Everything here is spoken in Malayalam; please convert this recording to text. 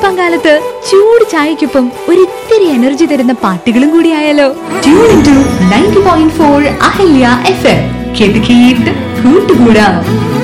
തണുപ്പാൻ കാലത്ത് ചൂട് ചായക്കൊപ്പം ഒരിത്തിരി എനർജി തരുന്ന പാട്ടുകളും കൂടി ആയാലോ? Tune in to 90.4 Ahalya FM. കേട്ട് കൂട്ടുകൂടാം.